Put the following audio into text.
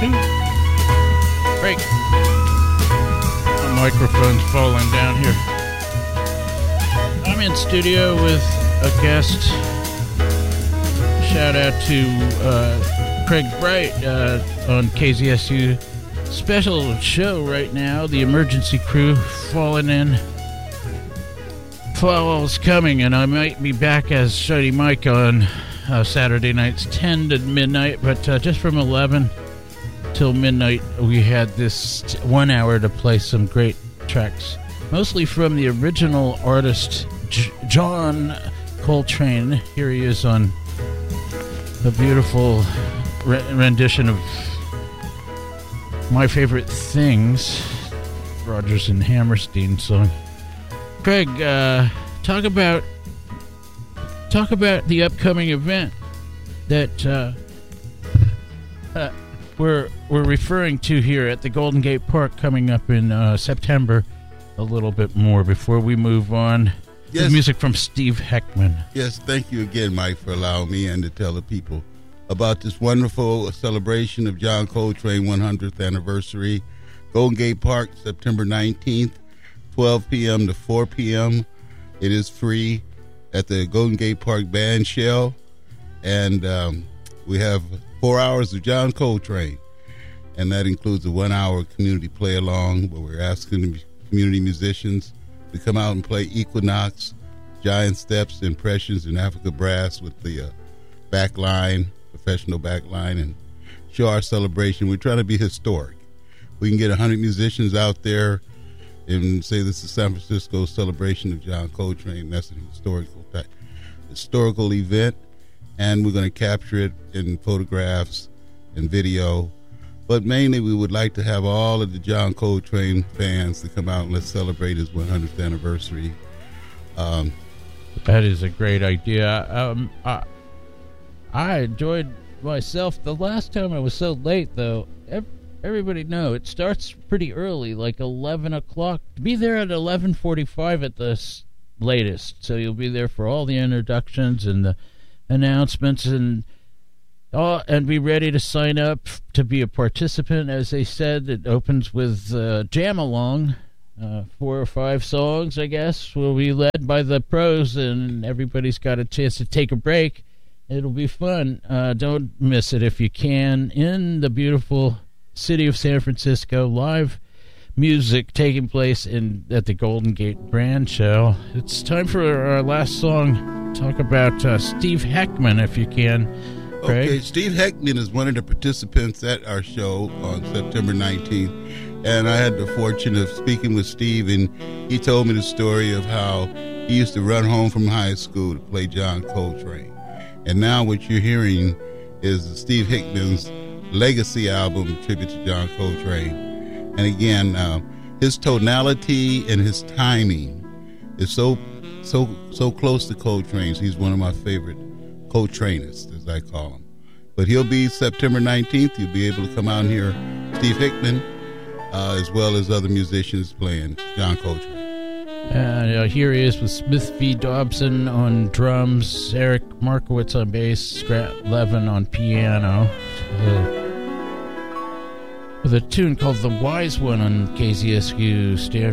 Two. Break. The microphone's falling down here. I'm in studio with a guest. Shout out to Craig Bright on KZSU. Special show right now. The emergency crew falling in. Fall's coming, and I might be back as Shiny Mike on Saturday nights 10 to midnight, but just from 11 till midnight we had this 1 hour to play some great tracks, mostly from the original artist John Coltrane. Here he is on a beautiful rendition of My Favorite Things, Rodgers and Hammerstein song. Craig, talk about the upcoming event that we're referring to here at the Golden Gate Park coming up in September. A little bit more before we move on. Yes. The music from Steve Heckman. Yes, thank you again, Mike, for allowing me and to tell the people about this wonderful celebration of John Coltrane 100th anniversary. Golden Gate Park, September 19th. 12 p.m. to 4 p.m. It is free at the Golden Gate Park Band Shell. And we have 4 hours of John Coltrane. And that includes a 1 hour community play along where we're asking community musicians to come out and play Equinox, Giant Steps, Impressions, and Africa Brass with the backline, professional backline, and show our celebration. We're trying to be historic. We can get 100 musicians out there and say this is San Francisco's celebration of John Coltrane. That's an historical event, and we're going to capture it in photographs and video. But mainly, we would like to have all of the John Coltrane fans to come out and let's celebrate his 100th anniversary. That is a great idea. I enjoyed myself. The last time I was so late, though. Everybody know it starts pretty early, like 11 o'clock. Be there at 11:45 at the latest, so you'll be there for all the introductions and the announcements and be ready to sign up to be a participant. As they said, it opens with Jam Along, 4 or 5 songs, I guess, will be led by the pros, and everybody's got a chance to take a break. It'll be fun. Don't miss it if you can. In the beautiful city of San Francisco, live music taking place at the Golden Gate Brand Shell. It's time for our last song. Talk about Steve Heckman, if you can, Craig. Okay, Steve Heckman is one of the participants at our show on September 19th, and I had the fortune of speaking with Steve, and he told me the story of how he used to run home from high school to play John Coltrane. And now what you're hearing is Steve Heckman's Legacy album, tribute to John Coltrane. And again, his tonality and his timing is so close to Coltrane's. He's one of my favorite Coltranists, as I call him. But he'll be September 19th. You'll be able to come out and hear Steve Heckman, as well as other musicians playing John Coltrane. Here he is with Smith V. Dobson on drums, Eric Markowitz on bass, Scrat Levin on piano, with a tune called The Wise One on KZSU